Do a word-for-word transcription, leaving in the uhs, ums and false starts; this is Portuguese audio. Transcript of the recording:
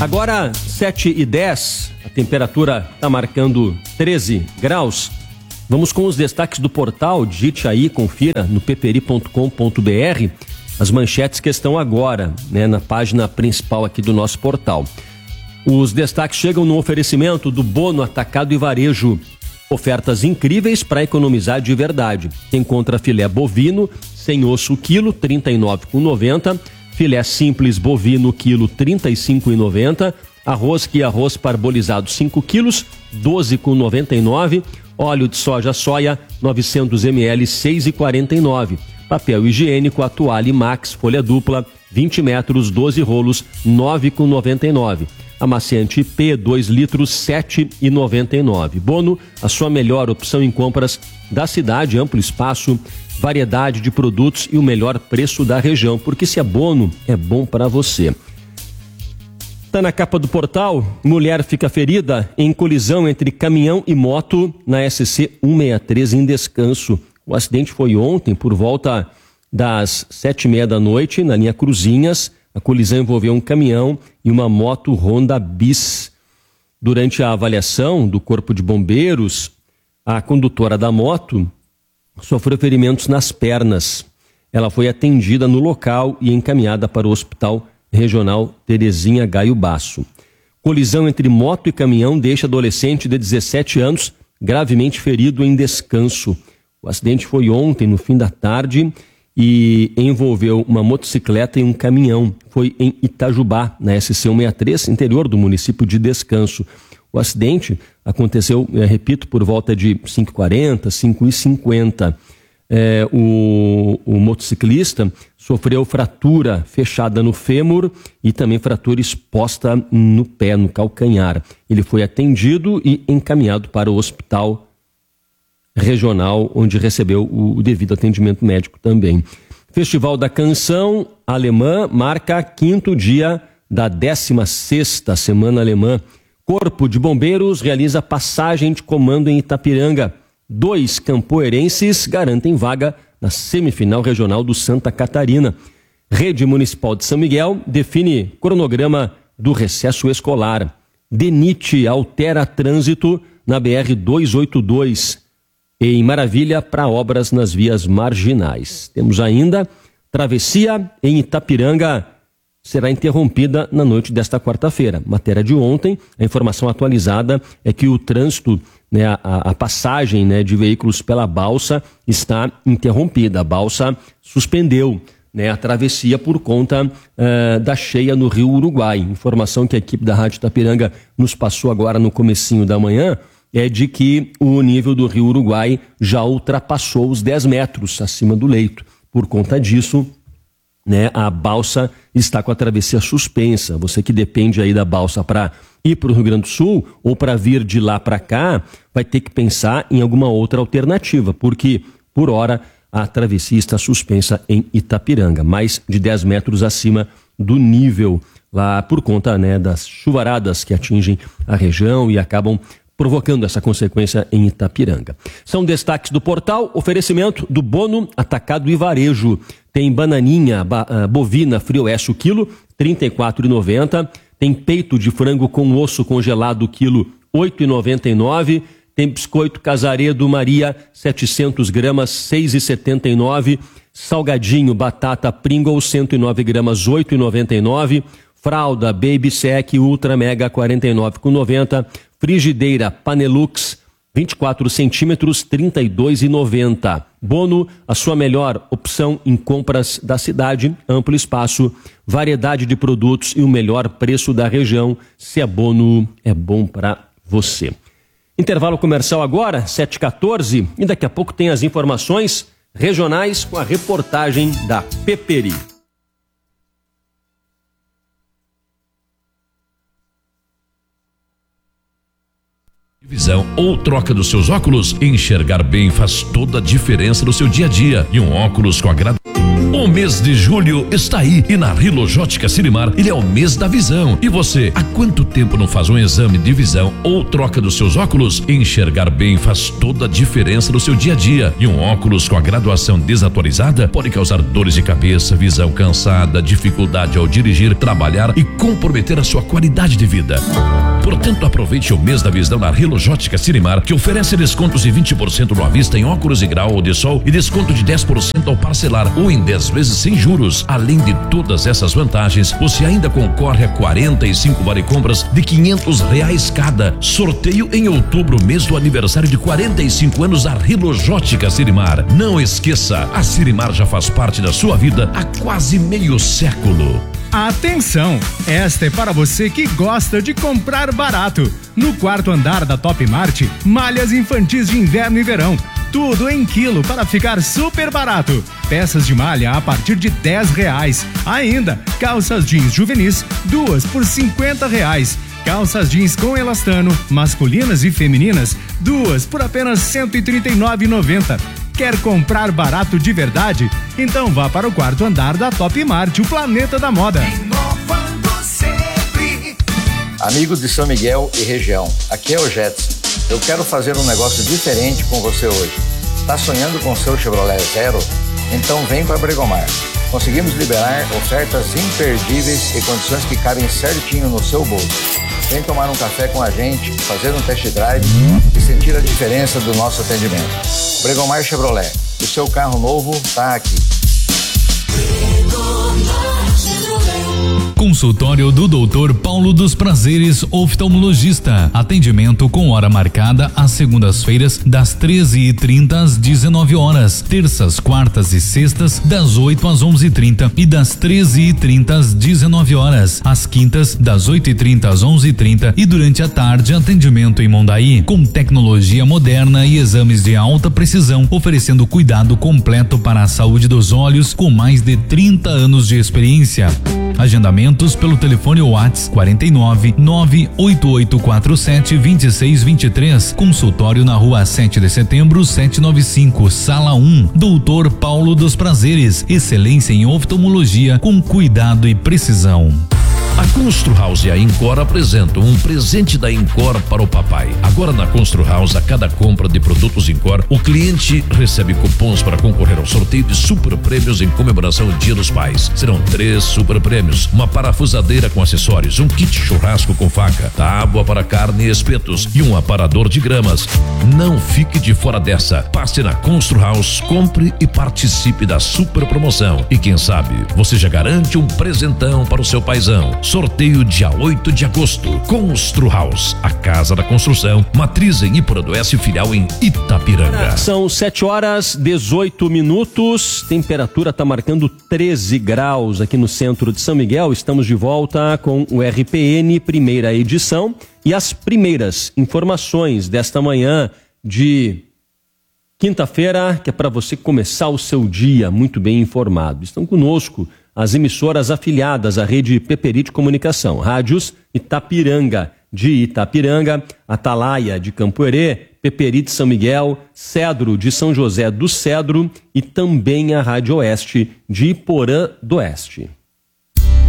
Agora, sete e dez, a temperatura está marcando treze graus. Vamos com os destaques do portal. Digite aí, confira no peperi ponto com ponto br as manchetes que estão agora, né, na página principal aqui do nosso portal. Os destaques chegam no oferecimento do Bono Atacado e Varejo. Ofertas incríveis para economizar de verdade. Você encontra filé bovino sem osso quilo, trinta e nove reais e noventa centavos. Filé simples bovino quilo, trinta e cinco reais e noventa centavos. Arroz que arroz parbolizado cinco quilos, doze reais e noventa e nove centavos. Óleo de soja soia, novecentos mililitros, seis reais e quarenta e nove centavos. Papel higiênico, a toalha Max, folha dupla, vinte metros, doze rolos, nove reais e noventa e nove centavos. Amaciante P, dois litros, sete reais e noventa e nove centavos. Bono, a sua melhor opção em compras da cidade, amplo espaço, variedade de produtos e o melhor preço da região, porque se é Bono, é bom para você. Está na capa do portal, mulher fica ferida em colisão entre caminhão e moto na S C cento e sessenta e três em Descanso. O acidente foi ontem por volta das sete e meia da noite na linha Cruzinhas. A colisão envolveu um caminhão e uma moto Honda Bis. Durante a avaliação do Corpo de Bombeiros, a condutora da moto sofreu ferimentos nas pernas. Ela foi atendida no local e encaminhada para o Hospital Regional Terezinha Gaio Basso. Colisão entre moto e caminhão deixa adolescente de dezessete anos gravemente ferido em Descanso. O acidente foi ontem, no fim da tarde, e envolveu uma motocicleta e um caminhão. Foi em Itajubá, na S C cento e sessenta e três, interior do município de Descanso. O acidente aconteceu, eu repito, por volta de cinco e quarenta, cinco e cinquenta. É, o, o motociclista sofreu fratura fechada no fêmur e também fratura exposta no pé, no calcanhar. Ele foi atendido e encaminhado para o Hospital Regional, onde recebeu o devido atendimento médico também. Festival da Canção Alemã marca quinto dia da décima sexta Semana Alemã. Corpo de Bombeiros realiza passagem de comando em Itapiranga. Dois campoerenses garantem vaga na semifinal regional do Santa Catarina. Rede Municipal de São Miguel define cronograma do recesso escolar. DENIT altera trânsito na B R duzentos e oitenta e dois. Em Maravilha para obras nas vias marginais. Temos ainda travessia em Itapiranga será interrompida na noite desta quarta-feira. Matéria de ontem, a informação atualizada é que o trânsito, né, a, a passagem, né, de veículos pela balsa está interrompida. A balsa suspendeu, né, a travessia por conta uh, da cheia no Rio Uruguai. Informação que a equipe da Rádio Itapiranga nos passou agora no comecinho da manhã é de que o nível do Rio Uruguai já ultrapassou os dez metros acima do leito. Por conta disso, né, a balsa está com a travessia suspensa. Você que depende aí da balsa para ir para o Rio Grande do Sul ou para vir de lá para cá, vai ter que pensar em alguma outra alternativa, porque por hora a travessia está suspensa em Itapiranga, mais de dez metros acima do nível, lá por conta, né, das chuvaradas que atingem a região e acabam provocando essa consequência em Itapiranga. São destaques do portal, oferecimento do Bono Atacado e Varejo. Tem bananinha bovina Frioeste o quilo, trinta e quatro reais e noventa centavos. Tem peito de frango com osso congelado quilo, oito reais e noventa e nove centavos. Tem biscoito Casaredo Maria, setecentos gramas, seis reais e setenta e nove centavos. Salgadinho batata Pringles, cento e nove gramas, oito reais e noventa e nove centavos. Fralda Baby Sec Ultra Mega, quarenta e nove reais e noventa centavos. Frigideira Panelux, vinte e quatro centímetros, trinta e dois reais e noventa centavos. Bono, a sua melhor opção em compras da cidade, amplo espaço, variedade de produtos e o melhor preço da região. Se é Bono, é bom para você. Intervalo comercial agora, sete e quatorze, e daqui a pouco tem as informações regionais com a reportagem da Peperi. Visão ou troca dos seus óculos, enxergar bem faz toda a diferença no seu dia a dia. E um óculos com agrado. O mês de julho está aí e na Rilos Ótica Sirimar ele é o mês da visão. E você, há quanto tempo não faz um exame de visão ou troca dos seus óculos? Enxergar bem faz toda a diferença no seu dia a dia. E um óculos com a graduação desatualizada pode causar dores de cabeça, visão cansada, dificuldade ao dirigir, trabalhar e comprometer a sua qualidade de vida. Portanto, aproveite o mês da visão na Rilos Ótica Sirimar, que oferece descontos de vinte por cento no à vista em óculos de grau ou de sol e desconto de dez por cento ao parcelar ou em dez vezes sem juros. Além de todas essas vantagens, você ainda concorre a quarenta e cinco vale compras de quinhentos reais cada. Sorteio em outubro, mês do aniversário de quarenta e cinco anos da Rilos Ótica Sirimar. Não esqueça, a Sirimar já faz parte da sua vida há quase meio século. Atenção! Esta é para você que gosta de comprar barato. No quarto andar da Top Mart, malhas infantis de inverno e verão. Tudo em quilo para ficar super barato. Peças de malha a partir de dez reais. Ainda, calças jeans juvenis, duas por cinquenta reais. Calças jeans com elastano, masculinas e femininas, duas por apenas cento e trinta e nove reais e noventa centavos. Quer comprar barato de verdade? Então vá para o quarto andar da Top Mart, o planeta da moda. Inovando sempre. Amigos de São Miguel e região, aqui é o Jetson. Eu quero fazer um negócio diferente com você hoje. Tá sonhando com seu Chevrolet Zero? Então vem para Bregomar. Conseguimos liberar ofertas imperdíveis e condições que cabem certinho no seu bolso. Vem tomar um café com a gente, fazer um test drive e sentir a diferença do nosso atendimento. Bregomar Chevrolet, o seu carro novo está aqui. Consultório do doutor Paulo dos Prazeres, oftalmologista. Atendimento com hora marcada às segundas-feiras, das treze e trinta às dezenove horas. Terças, quartas e sextas, das oito às onze e trinta e das treze e trinta às dezenove horas. Às quintas, das oito e trinta às onze e trinta e durante a tarde, atendimento em Mondaí, com tecnologia moderna e exames de alta precisão, oferecendo cuidado completo para a saúde dos olhos, com mais de trinta anos de experiência. Agendamentos pelo telefone WhatsApp quarenta e nove, nove oito oito quatro sete, dois seis dois três. Consultório na rua sete de setembro, setecentos e noventa e cinco, sala um. doutor Paulo dos Prazeres. Excelência em oftalmologia com cuidado e precisão. A Constru House e a Incor apresentam um presente da Incor para o papai. Agora na Constru House, a cada compra de produtos Incor, o cliente recebe cupons para concorrer ao sorteio de super prêmios em comemoração ao Dia dos Pais. Serão três super prêmios: uma parafusadeira com acessórios, um kit churrasco com faca, tábua para carne e espetos e um aparador de gramas. Não fique de fora dessa. Passe na Constru House, compre e participe da super promoção. E quem sabe, você já garante um presentão para o seu paizão. Sorteio dia oito de agosto. Constru House, a casa da construção, matriz em Ipuranduense, filial em Itapiranga. São sete horas, dezoito minutos. Temperatura está marcando treze graus aqui no centro de São Miguel. Estamos de volta com o R P N, primeira edição. E as primeiras informações desta manhã de quinta-feira, que é para você começar o seu dia muito bem informado. Estão conosco as emissoras afiliadas à rede Peperi de Comunicação, Rádios Itapiranga de Itapiranga, Atalaia de Campo Herê, Peperi de São Miguel, Cedro de São José do Cedro e também a Rádio Oeste de Iporã do Oeste.